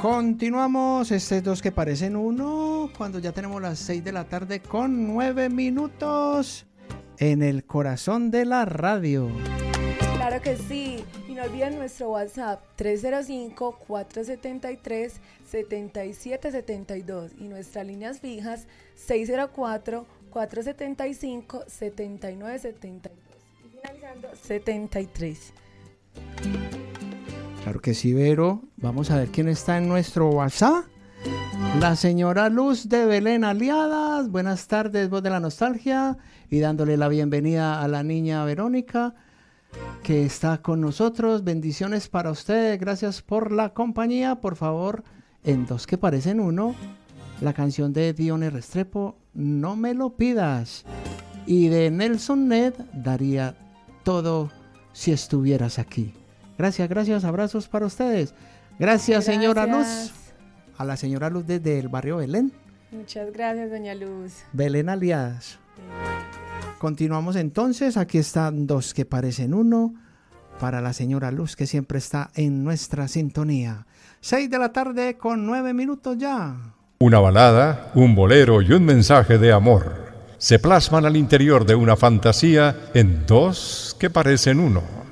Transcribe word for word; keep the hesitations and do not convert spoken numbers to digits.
Continuamos, estos dos que parecen uno, cuando ya tenemos las seis de la tarde con nueve minutos en el corazón de la radio. Claro que sí, y no olviden nuestro WhatsApp tres cero cinco, cuatro siete tres, siete siete siete dos y nuestras líneas fijas seis cero cuatro, cuatro siete cinco, siete nueve siete dos y finalizando setenta y tres. Claro que sí, Vero. Vamos a ver quién está en nuestro WhatsApp. La señora Luz de Belén Aliadas. Buenas tardes, voz de la nostalgia. Y dándole la bienvenida a la niña Verónica, que está con nosotros. Bendiciones para ustedes. Gracias por la compañía. Por favor, en dos que parecen uno, la canción de Dione Restrepo, No me lo pidas. Y de Nelson Ned, daría todo si estuvieras aquí. Gracias, gracias, abrazos para ustedes. Gracias, gracias, señora Luz. A la señora Luz desde el barrio Belén. Muchas gracias, doña Luz. Belén Aliadas. Continuamos entonces. Aquí están dos que parecen uno para la señora Luz, que siempre está en nuestra sintonía. Seis de la tarde con nueve minutos ya. Una balada, un bolero y un mensaje de amor se plasman al interior de una fantasía en dos que parecen uno.